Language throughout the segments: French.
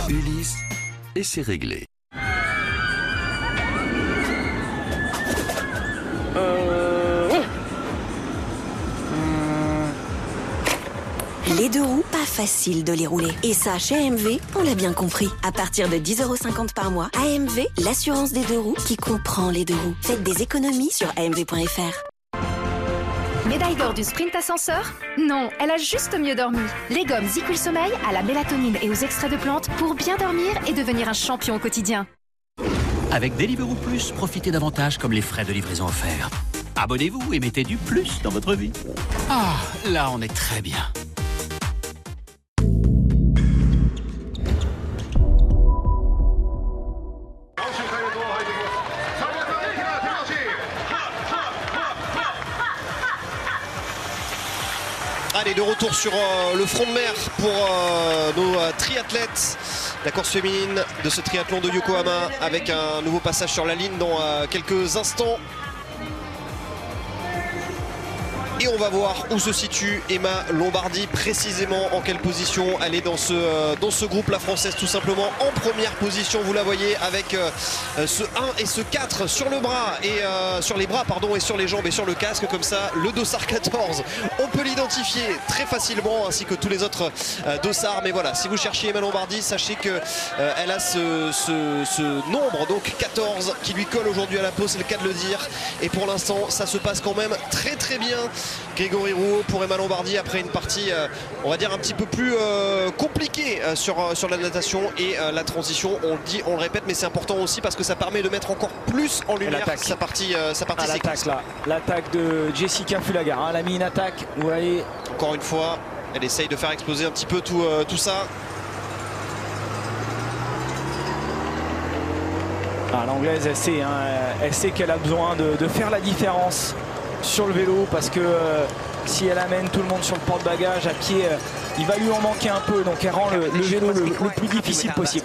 Ulysse et c'est réglé. Les deux roues, pas facile de les rouler. Et ça, chez AMV, on l'a bien compris. À partir de 10,50 € par mois, AMV, l'assurance des deux roues qui comprend les deux roues. Faites des économies sur amv.fr. Médaille d'or du sprint ascenseur? Non, elle a juste mieux dormi. Les gommes Zicool Sommeil à la mélatonine et aux extraits de plantes pour bien dormir et devenir un champion au quotidien. Avec Deliveroo Plus, profitez davantage comme les frais de livraison offerts. Abonnez-vous et mettez du plus dans votre vie. Ah, là on est très bien. Allez, de retour sur le front de mer pour nos triathlètes. La course féminine de ce triathlon de Yokohama avec un nouveau passage sur la ligne dans quelques instants. Et on va voir où se situe Emma Lombardi, précisément en quelle position elle est dans ce groupe. La française tout simplement en première position, vous la voyez, avec ce 1 et ce 4 sur le bras et sur les bras pardon, et sur les jambes et sur le casque, comme ça le dossard 14 on peut l'identifier très facilement, ainsi que tous les autres dossards. Mais voilà, si vous cherchez Emma Lombardi, sachez que elle a ce nombre, donc 14, qui lui colle aujourd'hui à la peau, c'est le cas de le dire. Et pour l'instant ça se passe quand même très très bien. Grégory Rouault pour Emma Lombardi après une partie on va dire un petit peu plus compliquée sur la natation et la transition. On le dit, on le répète, mais c'est important aussi parce que ça permet de mettre encore plus en lumière sa partie cycliste. L'attaque de Jessica Fulagar, hein, elle a mis une attaque, vous voyez. Encore une fois, elle essaye de faire exploser un petit peu tout ça. Ah, l'anglaise, elle sait qu'elle a besoin de faire la différence sur le vélo, parce que si elle amène tout le monde sur le porte-bagages à pied, il va lui en manquer un peu, donc elle rend le vélo le plus difficile possible.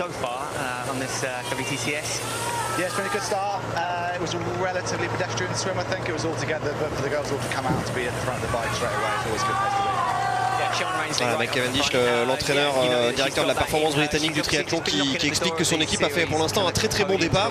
Yeah, it's been a good start. It was a relatively pedestrian swim, I think. It was all together, but for the girls all to come out to be at the front of the bike straight away, it's always a good place to be. Voilà, Mike Cavendish, l'entraîneur, directeur de la performance britannique du triathlon, qui explique que son équipe a fait pour l'instant un très très bon départ.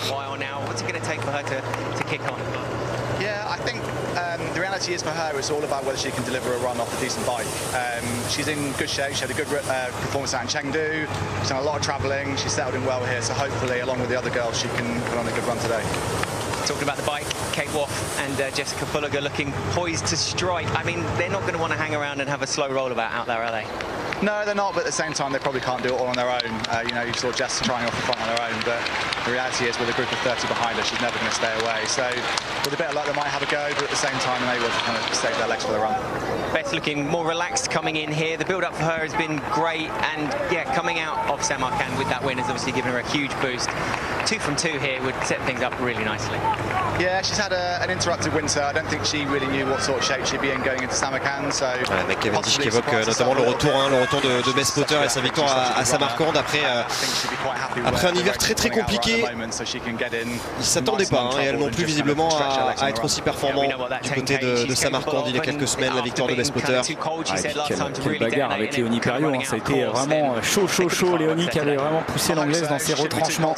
Yeah, I think the reality is for her, it's all about whether she can deliver a run off a decent bike. She's in good shape. She had a good performance out in Chengdu. She's done a lot of travelling. She's settled in well here, so hopefully, along with the other girls, she can put on a good run today. Talking about the bike, Kate Woff and Jessica Fulliger looking poised to strike. I mean, they're not going to want to hang around and have a slow roll about out there, are they? No, they're not, but at the same time, they probably can't do it all on their own. You saw Jess trying off the front on her own, but the reality is with a group of 30 behind her, she's never going to stay away. So with a bit of luck, they might have a go, but at the same time, they will kind of save their legs for the run. Beth looking more relaxed coming in here. The build-up for her has been great, and yeah, coming out of Samarkand with that win has obviously given her a huge boost. 2 from 2 here would set things up really nicely. Yeah, she's had an interrupted winter. I don't think she really knew what sort of shape she'd be in going into Samarkand. So Mike Cavendish qui évoque notamment le retour de Bess Potter et sa victoire à Samarkand après un hiver très très compliqué. Ils ne s'attendaient pas, et elle non plus visiblement, à être aussi performant du côté de Samarkand il y a quelques semaines, la victoire de Bess Potter. Quelle bagarre avec Léonie Perriot, hein. Ça a été vraiment chaud. Léonie qui avait vraiment poussé l'anglaise dans ses retranchements.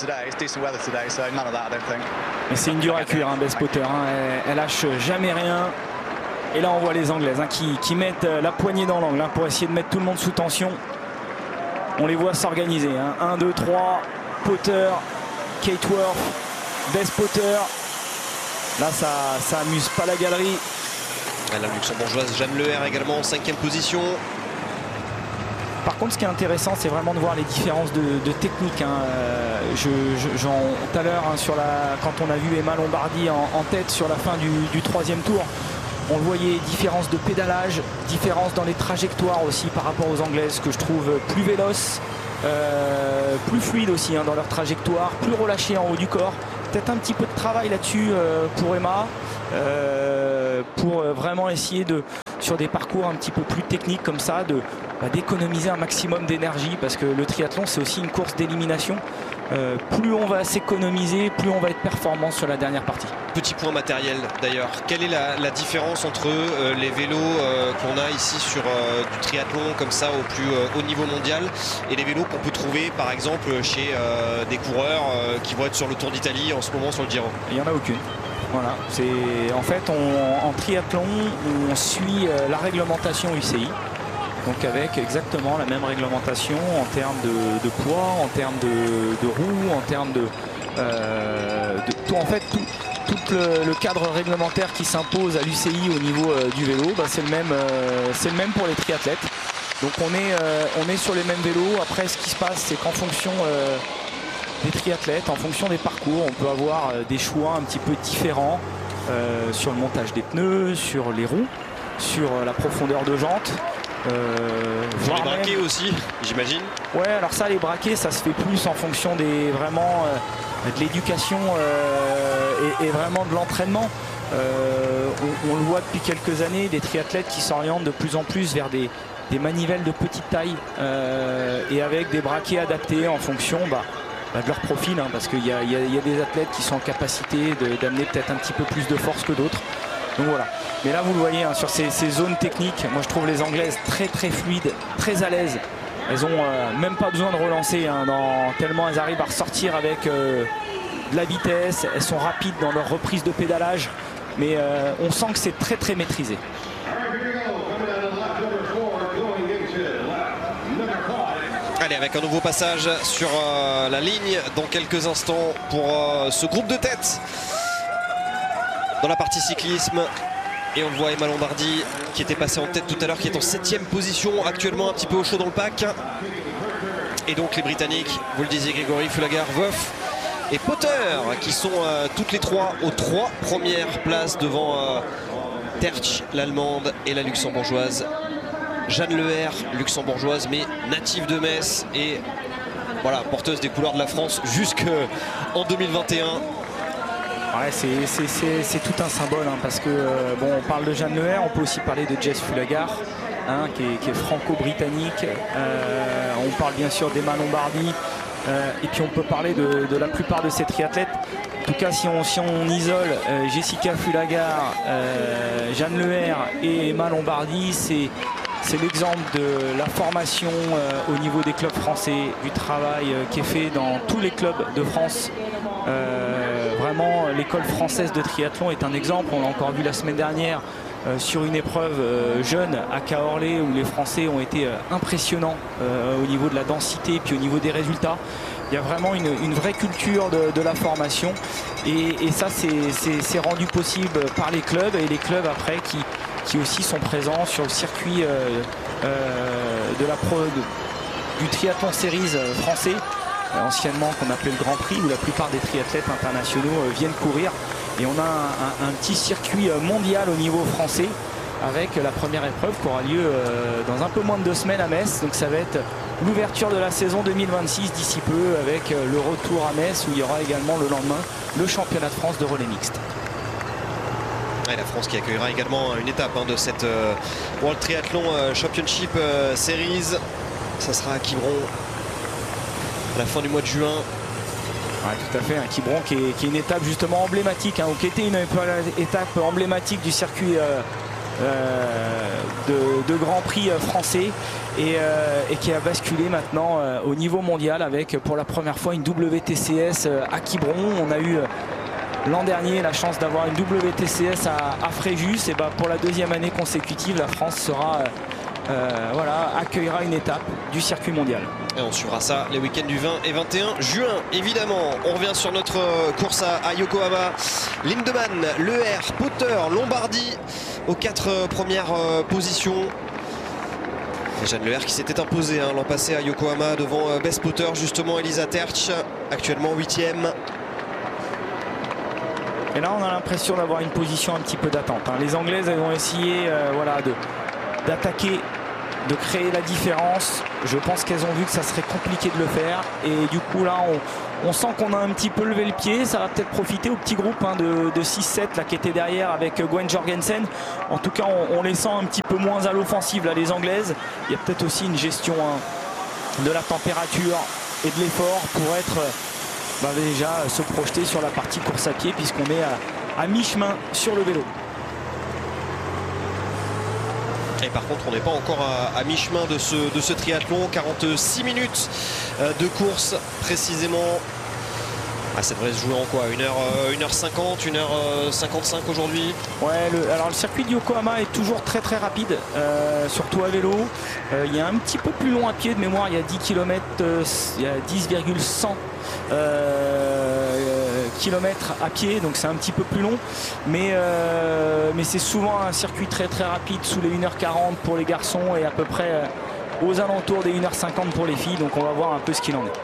Mais c'est une dure à cuire, hein, Bess Potter, hein. Elle lâche jamais rien. Et là on voit les anglaises, hein, qui mettent la poignée dans l'angle, hein, pour essayer de mettre tout le monde sous tension. On les voit s'organiser, hein. 1, 2, 3, Potter, Kate Woff, Bess Potter. Là ça amuse pas la galerie. La luxembourgeoise Jeanne Leher également en 5e position. Par contre, ce qui est intéressant, c'est vraiment de voir les différences de technique, hein. Tout à l'heure, hein, quand on a vu Emma Lombardi en tête sur la fin du 3e tour, on le voyait, différence de pédalage, différence dans les trajectoires aussi par rapport aux anglaises, que je trouve plus véloces, plus fluides aussi, hein, dans leur trajectoire, plus relâchées en haut du corps. Peut-être un petit peu de travail là-dessus pour Emma, pour vraiment essayer de sur des parcours un petit peu plus techniques comme ça, d'économiser un maximum d'énergie, parce que le triathlon c'est aussi une course d'élimination. Plus on va s'économiser, plus on va être performant sur la dernière partie. Petit point matériel d'ailleurs, quelle est la différence entre les vélos qu'on a ici sur du triathlon comme ça au plus haut niveau mondial et les vélos qu'on peut trouver par exemple chez des coureurs qui vont être sur le Tour d'Italie en ce moment sur le Giro? Il n'y en a aucune. Voilà, en fait en triathlon on suit la réglementation UCI. Donc avec exactement la même réglementation en termes de poids, en termes de roues, en termes de tout, en fait tout le cadre réglementaire qui s'impose à l'UCI au niveau du vélo, c'est le même pour les triathlètes. Donc on est sur les mêmes vélos. Après ce qui se passe c'est qu'en fonction des triathlètes, en fonction des parcours, on peut avoir des choix un petit peu différents sur le montage des pneus, sur les roues, sur la profondeur de jante. Sur les braquets aussi, j'imagine. Ouais, alors ça, les braquets, ça se fait plus en fonction de l'éducation et vraiment de l'entraînement. On le voit depuis quelques années, des triathlètes qui s'orientent de plus en plus vers des manivelles de petite taille et avec des braquets adaptés en fonction de leur profil, parce qu'il y a des athlètes qui sont en capacité d'amener peut-être un petit peu plus de force que d'autres. Donc voilà. Mais là vous le voyez sur ces zones techniques, moi je trouve les Anglaises très fluides, très à l'aise. Elles ont même pas besoin de relancer tellement elles arrivent à ressortir avec de la vitesse. Elles sont rapides dans leur reprise de pédalage, mais on sent que c'est très maîtrisé. Allez, avec un nouveau passage sur la ligne dans quelques instants pour ce groupe de tête dans la partie cyclisme. Et on voit Emma Lombardi qui était passée en tête tout à l'heure, qui est en 7e position actuellement, un petit peu au chaud dans le pack. Et donc les Britanniques, vous le disiez Grégory, Fulagar, Voff et Potter qui sont toutes les trois aux 3 premières places devant Tertsch, l'allemande, et la luxembourgeoise Jeanne Leher, luxembourgeoise mais native de Metz et voilà, porteuse des couleurs de la France jusqu'en 2021. Ouais, c'est tout un symbole, parce que on parle de Jeanne Leher, on peut aussi parler de Jess Fulagar, qui est franco-britannique. On parle bien sûr d'Emma Lombardi, et puis on peut parler de la plupart de ces triathlètes. En tout cas, si on isole Jessica Fulagar, Jeanne Leher et Emma Lombardi, c'est l'exemple de la formation au niveau des clubs français, du travail qui est fait dans tous les clubs de France. Vraiment, l'école française de triathlon est un exemple. On l'a encore vu la semaine dernière sur une épreuve jeune à Cahorlé où les Français ont été impressionnants au niveau de la densité et puis au niveau des résultats. Il y a vraiment une vraie culture de la formation et ça c'est rendu possible par les clubs et les clubs après qui aussi sont présents sur le circuit du triathlon series français, anciennement qu'on appelait le Grand Prix, où la plupart des triathlètes internationaux viennent courir. Et on a un petit circuit mondial au niveau français avec la première épreuve qui aura lieu dans un peu moins de 2 semaines à Metz. Donc ça va être l'ouverture de la saison 2026 d'ici peu, avec le retour à Metz où il y aura également le lendemain le championnat de France de relais mixte. Et la France qui accueillera également une étape de cette World Triathlon Championship Series. Ça sera à Quiberon à la fin du mois de juin. Ouais, tout à fait, Quiberon qui est une étape justement emblématique, ou qui était une étape emblématique du circuit de Grand Prix français et qui a basculé maintenant au niveau mondial avec pour la première fois une WTCS à Quiberon. On a eu l'an dernier la chance d'avoir une WTCS à Fréjus, et pour la 2e année consécutive la France sera accueillera une étape du circuit mondial. Et on suivra ça les week-ends du 20 et 21 juin évidemment. On revient sur notre course à Yokohama. Lindemann, Leher, Potter, Lombardi aux 4 premières positions. Et Jeanne Leher qui s'était imposée l'an passé à Yokohama devant Bess Potter, justement Elisa Tertsch, actuellement 8e. Et là on a l'impression d'avoir une position un petit peu d'attente. Les Anglaises elles vont essayer d'attaquer, de créer la différence. Je pense qu'elles ont vu que ça serait compliqué de le faire. Et du coup, là, on sent qu'on a un petit peu levé le pied. Ça va peut-être profiter au petit groupe de 6-7 là, qui était derrière avec Gwen Jorgensen. En tout cas, on les sent un petit peu moins à l'offensive, là, les Anglaises. Il y a peut-être aussi une gestion de la température et de l'effort pour être déjà se projeter sur la partie course à pied, puisqu'on est à mi-chemin sur le vélo. Et par contre, on n'est pas encore à mi-chemin de ce triathlon. 46 minutes de course précisément. Ça devrait se jouer en quoi, 1h50, 1h55 aujourd'hui? Ouais, alors le circuit de Yokohama est toujours très très rapide, surtout à vélo. Il y a un petit peu plus long à pied de mémoire, il y a 10 km, il y a 10,100 km à pied, donc c'est un petit peu plus long. Mais c'est souvent un circuit très très rapide, sous les 1h40 pour les garçons et à peu près aux alentours des 1h50 pour les filles. Donc on va voir un peu ce qu'il en est.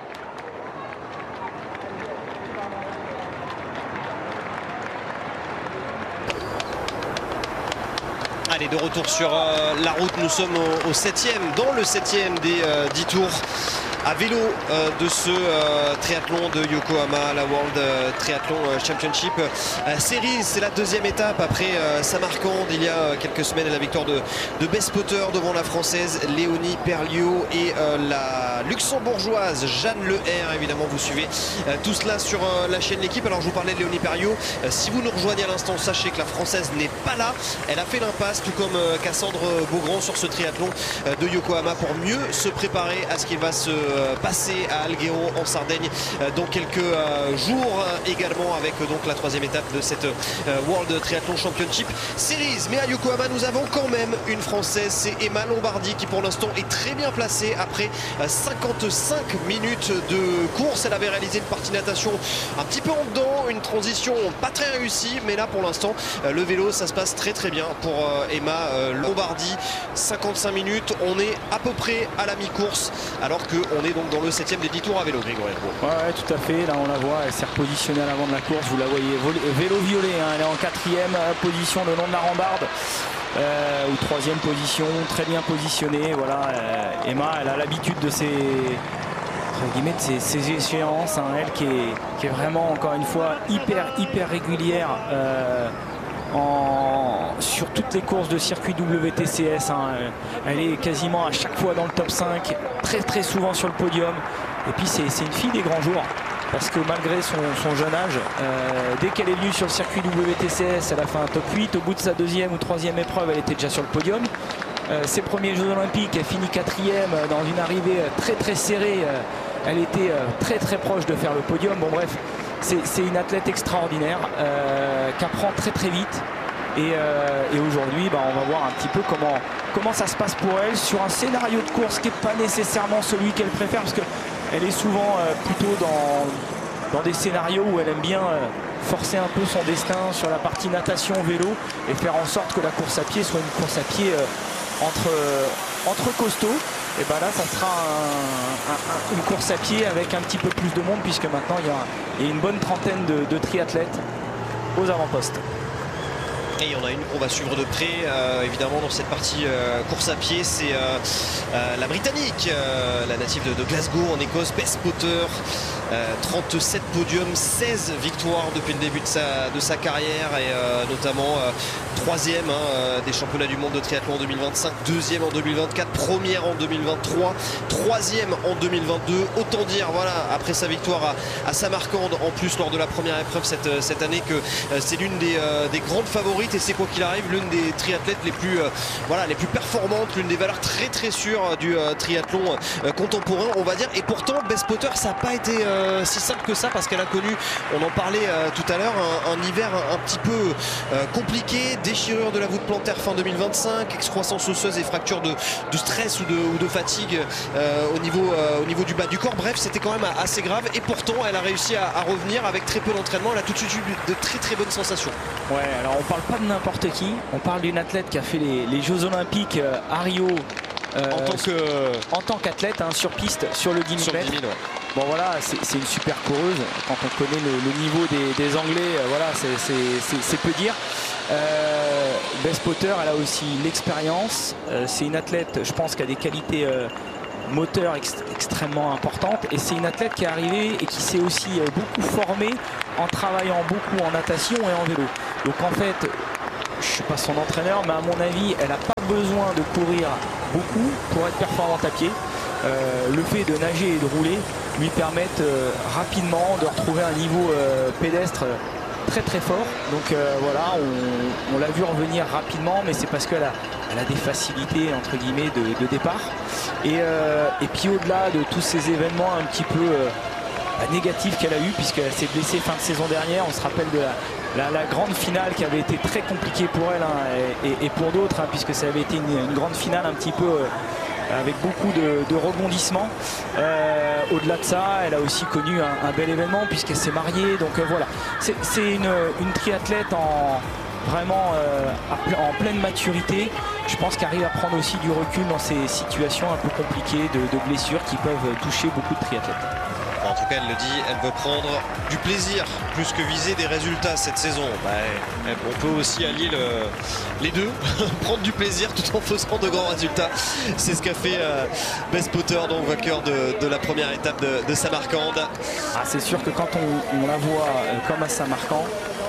Allez, de retour sur la route, nous sommes au 7e, dans le 7e des 10 tours à vélo de ce triathlon de Yokohama, la World Triathlon Championship Series. C'est la deuxième étape après Samarcande il y a quelques semaines, la victoire de Best Potter devant la française Léonie Perliot et la luxembourgeoise Jeanne Leher. Évidemment, vous suivez tout cela sur la chaîne L'équipe. Alors, je vous parlais de Léonie Perliot. Si vous nous rejoignez à l'instant, sachez que la française n'est pas là. Elle a fait l'impasse, tout comme Cassandre Beaugrand, sur ce triathlon de Yokohama pour mieux se préparer à ce qu'il va se passer à Alghero en Sardaigne dans quelques jours également, avec donc la troisième étape de cette World Triathlon Championship Series. Mais à Yokohama, nous avons quand même une française, c'est Emma Lombardi, qui pour l'instant est très bien placée après 55 minutes de course. Elle avait réalisé une partie natation un petit peu en dedans, une transition pas très réussie, mais là pour l'instant le vélo, ça se passe très très bien pour Emma Lombardi. 55 minutes, on est à peu près à la mi-course, alors qu'on est donc dans le 7e des 10 tours à vélo, Grégory. Ouais, tout à fait, là on la voit, elle s'est repositionnée à l'avant de la course, vous la voyez, vélo violet, elle est en 4e position le long de la rambarde, ou 3e position, très bien positionnée. Voilà, Emma, elle a l'habitude de ces échéances, elle qui est vraiment, encore une fois, hyper régulière sur toutes les courses de circuit WTCS. Elle est quasiment à chaque fois dans le top 5, très souvent sur le podium. Et puis c'est une fille des grands jours, parce que malgré son jeune âge, dès qu'elle est venue sur le circuit WTCS, elle a fait un top 8. Au bout de sa deuxième ou troisième épreuve, elle était déjà sur le podium. Ses premiers Jeux Olympiques, elle finit 4e dans une arrivée très serrée. Elle était très proche de faire le podium. Bon, bref, c'est une athlète extraordinaire qui apprend très vite. Et aujourd'hui, on va voir un petit peu comment ça se passe pour elle sur un scénario de course qui n'est pas nécessairement celui qu'elle préfère, parce qu'elle est souvent plutôt dans des scénarios où elle aime bien forcer un peu son destin sur la partie natation vélo et faire en sorte que la course à pied soit une course à pied entre costauds. Et là, ça sera une course à pied avec un petit peu plus de monde, puisque maintenant il y a une bonne trentaine de triathlètes aux avant-postes. Et il y en a une qu'on va suivre de près, évidemment, dans cette partie course à pied. C'est la Britannique, la native de Glasgow en Écosse, Best Potter. 37 podiums, 16 victoires depuis le début de sa carrière, et notamment 3e des championnats du monde de triathlon en 2025, 2e en 2024, 1er en 2023, 3e en 2022. Autant dire, voilà, après sa victoire à Samarcande, en plus lors de la première épreuve cette année, que c'est l'une des grandes favorites, et c'est, quoi qu'il arrive, l'une des triathlètes les plus performantes, l'une des valeurs très sûres du triathlon contemporain, on va dire. Et pourtant, Best Potter, ça n'a pas été si simple que ça, parce qu'elle a connu, on en parlait tout à l'heure, un hiver un petit peu compliqué, déchirure de la voûte plantaire fin 2025, excroissance osseuse et fracture de stress ou de fatigue au niveau du bas du corps. Bref, c'était quand même assez grave, et pourtant elle a réussi à revenir avec très peu d'entraînement. Elle a tout de suite eu de très bonnes sensations. Ouais, alors on parle pas de n'importe qui, on parle d'une athlète qui a fait les Jeux Olympiques à Rio en tant qu'athlète, sur piste, sur le 10 000 mètres. Bon, voilà, c'est une super coureuse. Quand on connaît le niveau des Anglais, voilà, c'est peu dire. Best Potter, elle a aussi l'expérience. C'est une athlète, je pense, qui a des qualités moteur extrêmement importante. Et c'est une athlète qui est arrivée et qui s'est aussi beaucoup formée en travaillant beaucoup en natation et en vélo. Donc en fait, je ne suis pas son entraîneur, mais à mon avis, elle n'a pas besoin de courir beaucoup pour être performante à pied. Le fait de nager et de rouler lui permettent rapidement de retrouver un niveau pédestre très très fort. Donc voilà, on l'a vu revenir rapidement, mais c'est parce qu'elle a des facilités entre guillemets de départ. Et puis au-delà de tous ces événements un petit peu négatifs qu'elle a eu, puisqu'elle s'est blessée fin de saison dernière, on se rappelle de la grande finale qui avait été très compliquée pour elle et pour d'autres, puisque ça avait été une grande finale un petit peu avec beaucoup de rebondissements. Au-delà de ça, elle a aussi connu un bel événement puisqu'elle s'est mariée. Donc voilà, c'est une triathlète vraiment en pleine maturité. Je pense qu'elle arrive à prendre aussi du recul dans ces situations un peu compliquées de blessures qui peuvent toucher beaucoup de triathlètes. En tout cas, elle le dit, elle veut prendre du plaisir plus que viser des résultats cette saison. On peut aussi allier les deux, prendre du plaisir tout en faisant de grands résultats. C'est ce qu'a fait Bess Potter, donc vainqueur de la première étape de Samarcande. C'est sûr que quand on la voit comme à Samarcande,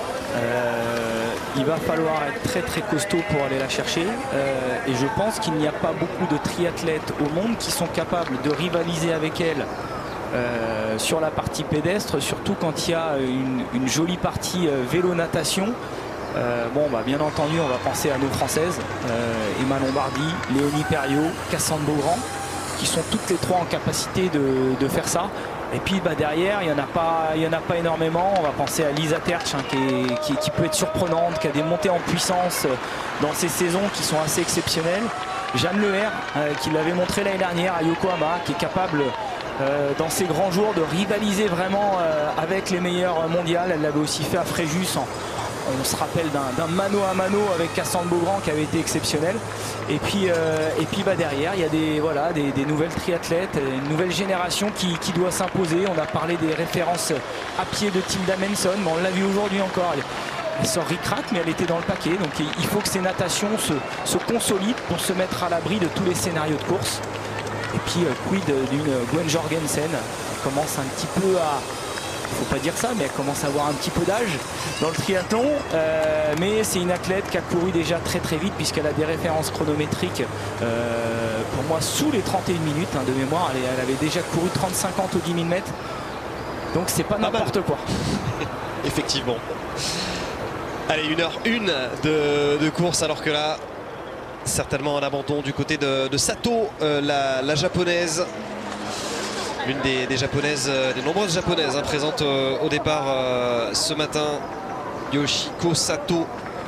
il va falloir être très très costaud pour aller la chercher. Et je pense qu'il n'y a pas beaucoup de triathlètes au monde qui sont capables de rivaliser avec elle sur la partie pédestre, surtout quand il y a une jolie partie vélo-natation. Bien entendu, on va penser à nos Françaises, Emma Lombardi, Léonie Perriot, Cassandre Beaugrand, qui sont toutes les trois en capacité de faire ça. Et puis derrière, il n'y en a pas énormément. On va penser à Lisa Tertsch, qui peut être surprenante, qui a des montées en puissance dans ces saisons qui sont assez exceptionnelles. Jeanne Leher, qui l'avait montré l'année dernière à Yokohama, qui est capable dans ses grands jours de rivaliser vraiment avec les meilleurs mondiales. Elle l'avait aussi fait à Fréjus. On se rappelle d'un mano à mano avec Cassandre Beaugrand qui avait été exceptionnel. Et puis derrière, il y a des nouvelles triathlètes, une nouvelle génération qui doit s'imposer. On a parlé des références à pied de Tilda Manson, mais on l'a vu aujourd'hui encore. Elle sort ric-rac, mais elle était dans le paquet. Donc il faut que ces natations se consolident pour se mettre à l'abri de tous les scénarios de course. Et puis quid d'une Gwen Jorgensen, elle commence un petit peu il ne faut pas dire ça, mais elle commence à avoir un petit peu d'âge dans le triathlon. Mais c'est une athlète qui a couru déjà très très vite puisqu'elle a des références chronométriques pour moi sous les 31 minutes de mémoire. Elle avait déjà couru 30-50 au 10 000 mètres. Donc c'est pas n'importe quoi. Effectivement. Allez, 1h01 de course, alors que là, certainement un abandon du côté de Sato, la japonaise. L'une des japonaises, des nombreuses japonaises présentes au départ ce matin, Yoshiko Sato.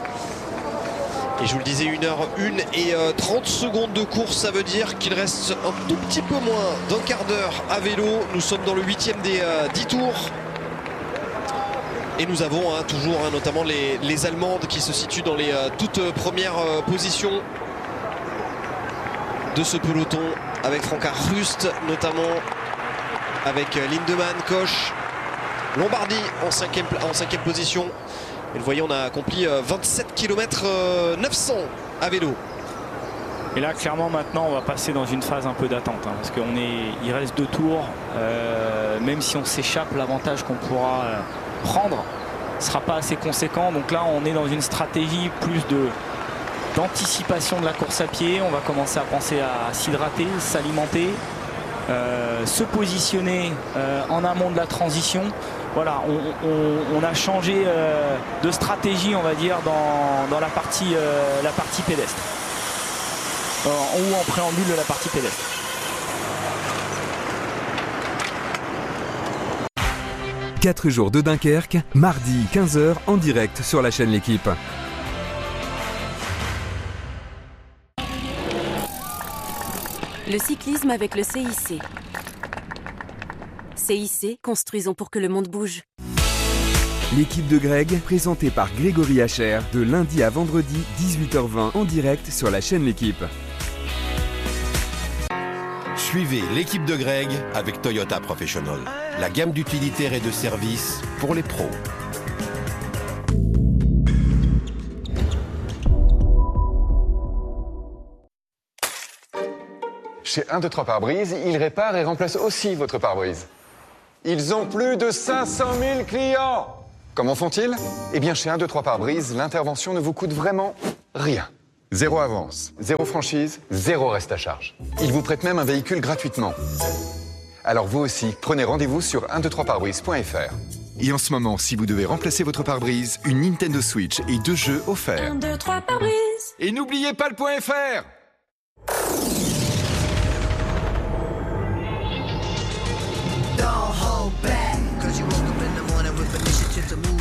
Et je vous le disais, 1h01 et 30 secondes de course, ça veut dire qu'il reste un tout petit peu moins d'un quart d'heure à vélo. Nous sommes dans le 8e des 10 tours. Et nous avons toujours notamment les Allemandes qui se situent dans les toutes premières positions de ce peloton, avec Franka Rust notamment, avec Lindemann, Koch, Lombardi en cinquième position. Et vous voyez, on a accompli 27 km 900 à vélo. Et là, clairement, maintenant, on va passer dans une phase un peu d'attente, parce qu'il reste 2 tours. Même si on s'échappe, l'avantage qu'on pourra prendre ne sera pas assez conséquent. Donc là, on est dans une stratégie plus d'anticipation de la course à pied. On va commencer à penser à s'hydrater, s'alimenter, se positionner en amont de la transition. Voilà, on a changé de stratégie, on va dire, dans la partie pédestre. Ou en préambule de la partie pédestre. « 4 jours de Dunkerque, mardi 15h en direct sur la chaîne L'Équipe. Le cyclisme avec le CIC. CIC, construisons pour que le monde bouge. L'équipe de Greg, présentée par Grégory Hacher, de lundi à vendredi, 18h20 en direct sur la chaîne L'Équipe. Suivez l'équipe de Greg avec Toyota Professional. La gamme d'utilitaires et de services pour les pros. Chez 1, 2, 3 pare-brise, ils réparent et remplacent aussi votre pare-brise. Ils ont plus de 500 000 clients. Comment font-ils? Eh bien, chez 1, 2, 3 pare-brise, l'intervention ne vous coûte vraiment rien. 0 avance, 0 franchise, 0 reste à charge. Ils vous prêtent même un véhicule gratuitement. Alors vous aussi, prenez rendez-vous sur 123pare-brise.fr. Et en ce moment, si vous devez remplacer votre pare-brise, une Nintendo Switch et 2 jeux offerts. 1, 2, 3 pare-brise. Et n'oubliez pas le .fr.